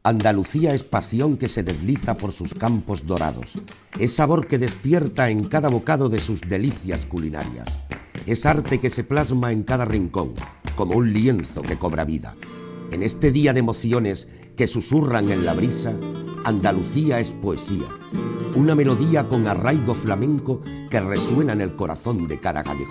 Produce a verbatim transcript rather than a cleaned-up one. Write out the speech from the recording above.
Andalucía es pasión que se desliza por sus campos dorados. Es sabor que despierta en cada bocado de sus delicias culinarias. Es arte que se plasma en cada rincón, como un lienzo que cobra vida. En este día de emociones que susurran en la brisa, Andalucía es poesía. Una melodía con arraigo flamenco que resuena en el corazón de cada callejón.